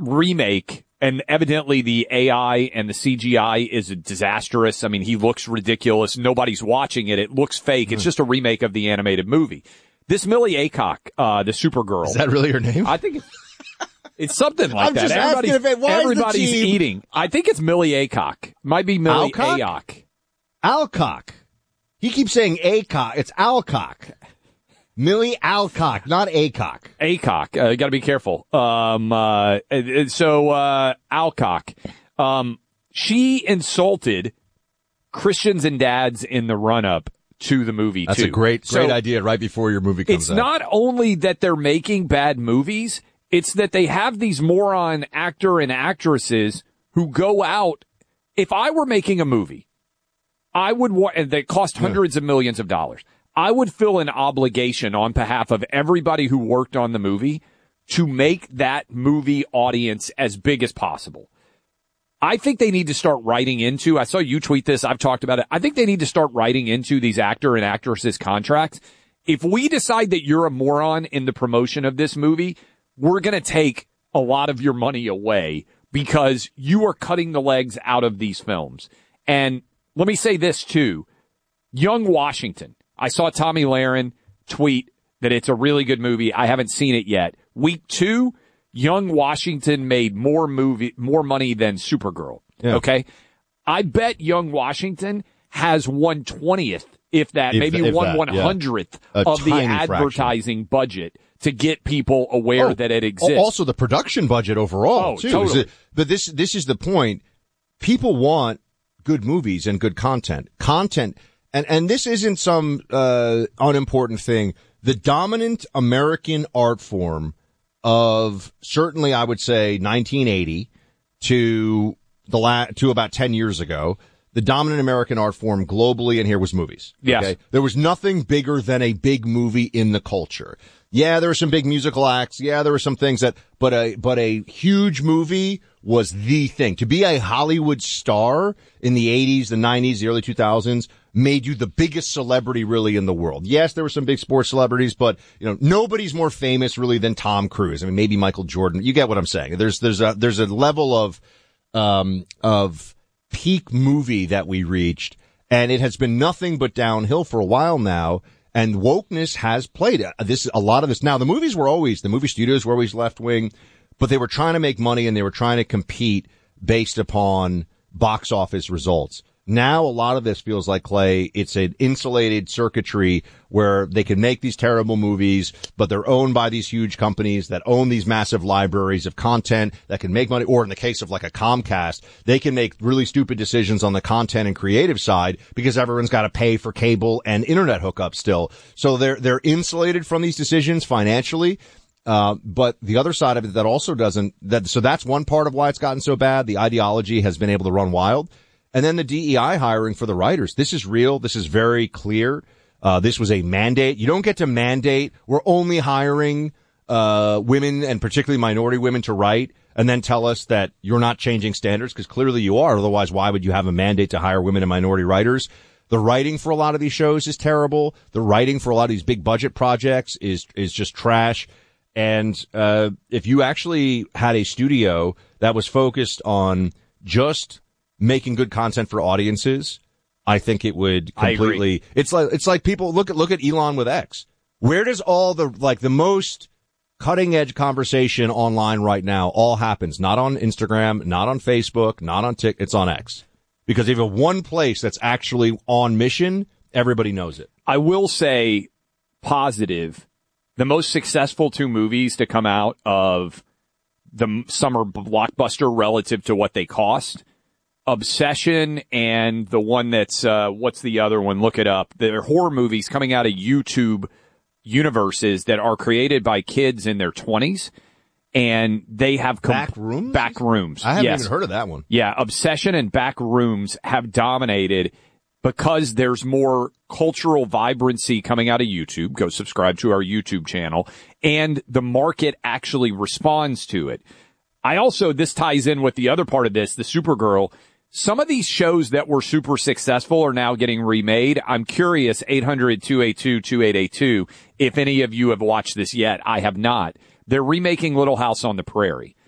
remake, and evidently the AI and the CGI is disastrous. I mean, he looks ridiculous. Nobody's watching it. It looks fake. It's just a remake of the animated movie. This Millie Aycock, the Supergirl. Is that really her name? I think it's something like I'm that. just asking Everybody's eating. I think it's Millie Aycock. Might be Millie Aycock. Alcock. He keeps saying Aycock. It's Alcock. Millie Alcock, not Aycock. Aycock. Got to be careful. Alcock. She insulted Christians and dads in the run-up to the movie, That's too. A great idea right before your movie comes out. It's not only that they're making bad movies, it's that they have these moron actor and actresses who go out. If I were making a movie, I would want, that cost hundreds of millions of dollars, I would feel an obligation on behalf of everybody who worked on the movie to make that movie audience as big as possible. I think they need to start writing into, I saw you tweet this, I've talked about it, I think they need to start writing into these actor and actresses contracts. If we decide that you're a moron in the promotion of this movie, we're going to take a lot of your money away because you are cutting the legs out of these films. And let me say this too. Young Washington. I saw Tommy Lahren tweet that it's a really good movie. I haven't seen it yet. Week 2, Young Washington made more money than Supergirl. Yeah. Okay. I bet Young Washington has 1/20th, if that, maybe 1/100th of the advertising budget to get people aware that it exists. Also the production budget overall, too. Totally. But this is the point. People want good movies and good content. And this isn't some unimportant thing. The dominant American art form of certainly, I would say, 1980 to about 10 years ago, the dominant American art form globally in here was movies. Yes. Okay? There was nothing bigger than a big movie in the culture. Yeah, there were some big musical acts. Yeah, there were some things but a huge movie was the thing. To be a Hollywood star in the 80s, the 90s, the early 2000s made you the biggest celebrity really in the world. Yes, there were some big sports celebrities, but nobody's more famous really than Tom Cruise. I mean, maybe Michael Jordan. You get what I'm saying. There's a level of peak movie that we reached, and it has been nothing but downhill for a while now. And wokeness has played a lot of this. Now, the movie studios were always left wing, but they were trying to make money and they were trying to compete based upon box office results. Now, a lot of this feels like, Clay, it's an insulated circuitry where they can make these terrible movies, but they're owned by these huge companies that own these massive libraries of content that can make money. Or in the case of like a Comcast, they can make really stupid decisions on the content and creative side because everyone's got to pay for cable and internet hookups still. So they're insulated from these decisions financially. But the other side of it that also so that's one part of why it's gotten so bad. The ideology has been able to run wild. And then the DEI hiring for the writers. This is real. This is very clear. This was a mandate. You don't get to mandate. We're only hiring women and particularly minority women to write and then tell us that you're not changing standards because clearly you are. Otherwise, why would you have a mandate to hire women and minority writers? The writing for a lot of these shows is terrible. The writing for a lot of these big budget projects is just trash. And if you actually had a studio that was focused on just making good content for audiences, I think it would completely. It's like people look at Elon with X. Where does all the most cutting edge conversation online right now all happens? Not on Instagram, not on Facebook, not on TikTok. It's on X. Because if you have one place that's actually on mission, everybody knows it. I will say positive. The most successful 2 movies to come out of the summer blockbuster relative to what they cost, Obsession and the one that's, what's the other one? Look it up. They're horror movies coming out of YouTube universes that are created by kids in their 20s. And they have Backrooms? Backrooms. I haven't even heard of that one. Yeah. Obsession and Backrooms have dominated because there's more cultural vibrancy coming out of YouTube. Go subscribe to our YouTube channel. And the market actually responds to it. This ties in with the other part of this, the Supergirl. Some of these shows that were super successful are now getting remade. I'm curious, 800-282-2882, if any of you have watched this yet. I have not. They're remaking Little House on the Prairie.